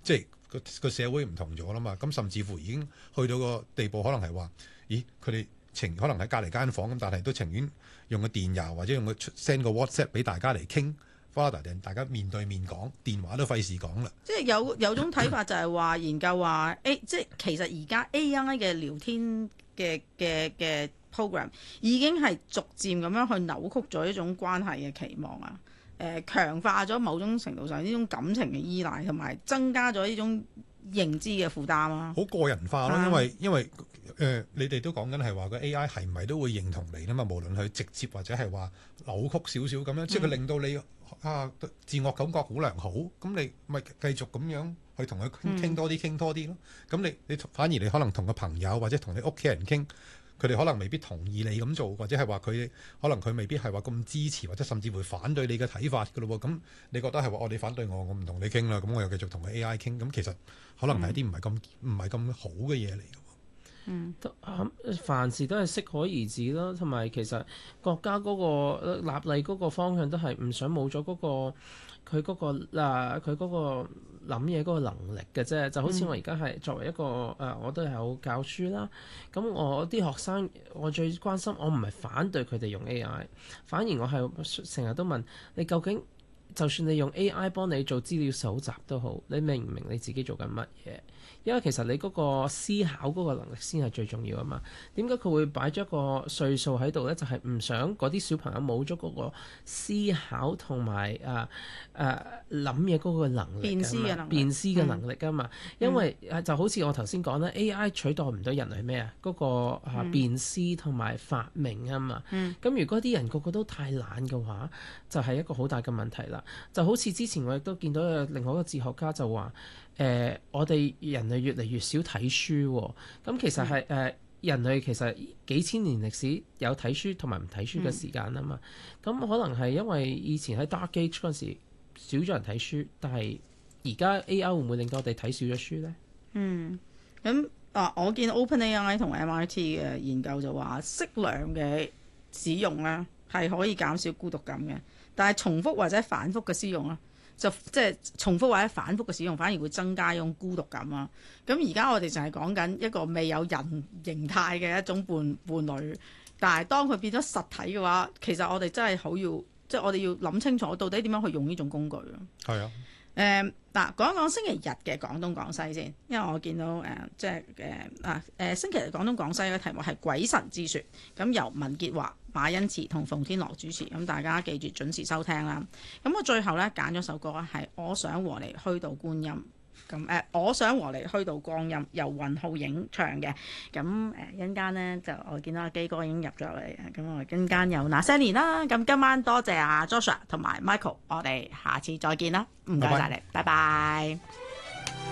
即係個社會唔同咗啦嘛。咁甚至乎已經去到個地步，可能係話，咦，佢哋可能喺隔離間房咁，但係都情願用個電郵或者用個 send 個 WhatsApp 俾大家嚟傾。大家面對面講，電話都費事講啦。 即係有種睇法就係話研究話即係其實而家 AI 嘅聊天嘅 program 已經係逐漸咁樣去扭曲咗一種關係嘅期望啊。強化咗某種程度上呢種感情嘅依賴，同埋增加咗呢種認知嘅負擔啊。 好個人化咯，因為你哋都講緊係話個 AI 係唔係都會認同你啦嘛？無論佢直接或者係話扭曲少少咁樣，即係佢令到你自我感覺好良好，咁你咪繼續咁樣去同佢傾多啲咯。咁你反而你可能同個朋友或者同你屋企人傾，佢哋可能未必同意你咁做，或者係話佢未必係話咁支持，或者甚至會反對你嘅睇法㗎咯喎。咁你覺得係話你反對我唔同你傾啦，咁我又繼續同個 AI 傾，咁其實可能係一啲唔係咁好嘅嘢嚟嘅。 凡事都係適可而止咯，同埋其實國家嗰個立例嗰個方向都係唔想冇咗嗰個佢嗰個諗嘢嗰個能力嘅啫。就好似我而家係作為一個我都係有教書啦。咁我啲學生，我最關心，我唔係反對佢哋用 AI， 反而我係成日都問你究竟，就算你用 AI 幫你做資料搜集都好，你明唔明你自己做緊乜嘢？因為其實你嗰個思考嗰個能力先係最重要啊嘛。點解佢會擺咗一個歲數喺度呢？就係唔想嗰啲小朋友冇咗嗰個思考同埋諗嘢嗰個能力，辨識嘅能力啊嘛。因為就好似我頭先講啦，AI 取代唔到人係咩啊？嗰個辨識同埋發明啊嘛。咁如果啲人個個都太懶嘅話，就係一個好大嘅問題啦。就好似之前我亦都見到另外一個哲學家就話，我哋人類越嚟越少睇書喎。咁其實係人類其實幾千年歷史有睇書同埋唔睇書嘅時間啊嘛。咁可能係因為以前喺 Dark Age 嗰陣時少咗人睇書，但係而家 AI 會唔會令到我哋睇少咗書呢？ 咁我見 OpenAI 同 MIT 嘅研究就話適量嘅使用咧係可以減少孤獨感嘅，但係重複或者反覆嘅使用咧，就即係重複或者反覆嘅使用反而會增加一種孤獨感啊。咁而家我哋就係講緊一個未有人形態嘅一種伴侶，但係當佢變咗實體嘅話，其實我哋真係好要，即係我哋要諗清楚到底點樣去用呢種工具咯。 係啊。 嗱，講一講星期日嘅廣東廣西先，因為我見到星期日廣東廣西嘅題目係鬼神之說，咁由文潔華、馬恩慈同馮天樂主持，咁大家記住準時收聽啦。咁我最後咧揀咗首歌係我想和你虛度觀音。咁我想和你虛度光陰，由雲浩影唱嘅。咁一陣間呢，就我見到阿基哥已經入咗嚟，咁我一陣間有那些年啦。咁今晚多謝阿 Joshua 同埋 Michael，我哋下次再見啦，唔該晒你，拜拜。